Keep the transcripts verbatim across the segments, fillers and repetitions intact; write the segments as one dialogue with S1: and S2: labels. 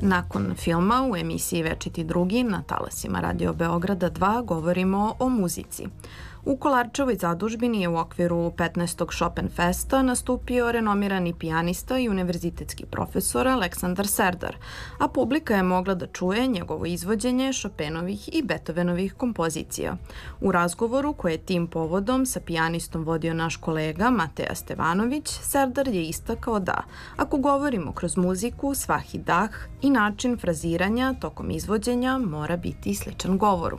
S1: Nakon filma u emisiji Večiti drugi na talasima Radio Beograda dva govorimo o muzici. U Kolarčevoj zadužbini je u okviru petnaestog Chopin Festa nastupio renomirani pijanista i univerzitetski profesor Aleksandar Serdar, a publika je mogla da čuje njegovo izvođenje Chopinovih i Beethovenovih kompozicija. U razgovoru koje je tim povodom sa pijanistom vodio naš kolega Mateja Stevanović, Serdar je istakao da, ako govorimo kroz muziku, svaki dah i način fraziranja tokom izvođenja mora biti sličan govoru.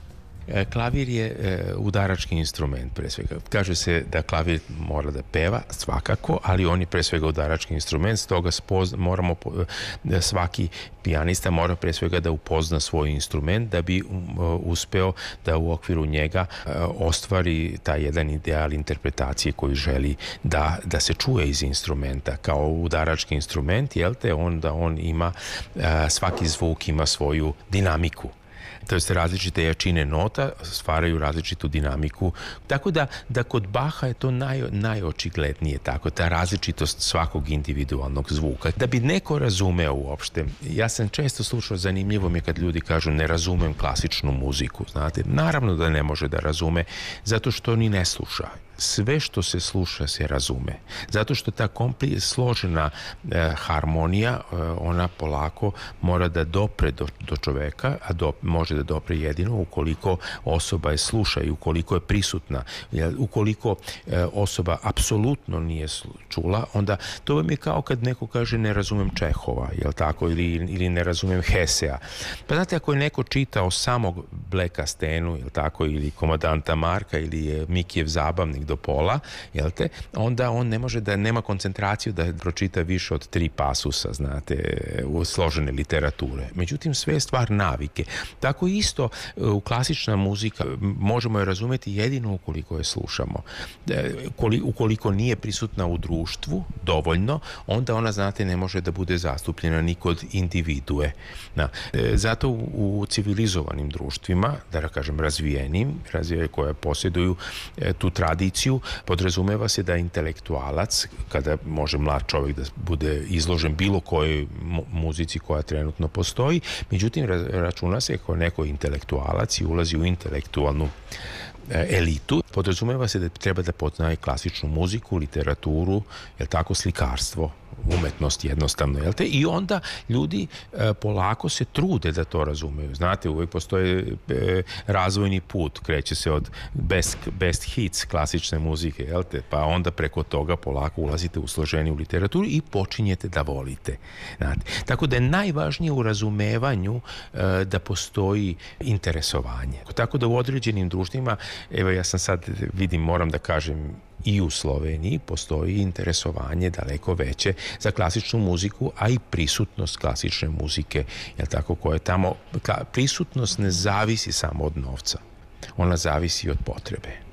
S2: Klavir je udarački instrument, pre svega. Kaže se da klavir mora da peva, svakako, ali on je pre svega udarački instrument, stoga moramo, svaki pijanista mora pre svega da upozna svoj instrument da bi uspeo da u okviru njega ostvari taj jedan ideal interpretacije koji želi da, da se čuje iz instrumenta. Kao udarački instrument, jel te, onda on ima, svaki zvuk ima svoju dinamiku. To jest različite jačine nota stvaraju različitu dinamiku. Tako da, da kod Baha je to naj, najočiglednije tako, ta različitost svakog individualnog zvuka. Da bi neko razumeo uopšte, ja sam često slušao, zanimljivo mi je kad ljudi kažu ne razumem klasičnu muziku, znate, naravno da ne može da razume, zato što ni ne sluša. Sve što se sluša se razume. Zato što ta kompli, složena e, harmonija, e, ona polako mora da dopre do, do čoveka, a do, može da dopre jedino ukoliko osoba je sluša i ukoliko je prisutna. Jer ukoliko e, osoba apsolutno nije čula, onda to vam je kao kad neko kaže ne razumem Čehova, jel tako, ili, ili ne razumem Hesea. Pa znate, ako je neko čitao samog Bleka Stenu, jel tako, ili Komadanta Marka, ili je Mikijev zabavnik do pola, jel te, onda on ne može da nema koncentraciju da pročita više od tri pasusa, znate, u složene literature. Međutim, sve je stvar navike. Tako isto u klasična muzika možemo je razumeti jedino ukoliko je slušamo. Ukoliko nije prisutna u društvu dovoljno, onda ona, znate, ne može da bude zastupljena ni kod individue. Na, zato u civilizovanim društvima, da kažem razvijenim, razvijenim koje posjeduju tu tradiciju, podrazumeva se da intelektualac, kada može mlad čovjek da bude izložen bilo kojoj muzici koja trenutno postoji, međutim računa se kao neko intelektualac i ulazi u intelektualnu elitu, podrazumeva se da treba da poznaje klasičnu muziku, literaturu, jel tako, slikarstvo, umetnost jednostavno, jel te? I onda ljudi e, polako se trude da to razumeju. Znate, uvijek postoje e, razvojni put, kreće se od best, best hits klasične muzike, jel te? Pa onda preko toga polako ulazite u složeniju literaturu i počinjete da volite. Znate? Tako da je najvažnije u razumevanju e, da postoji interesovanje. Tako da u određenim društvima, evo ja sam sad, vidim, moram da kažem, i u Sloveniji postoji interesovanje daleko veće za klasičnu muziku, a i prisutnost klasične muzike, jel tako, koja je tamo, prisutnost ne zavisi samo od novca, ona zavisi od potrebe.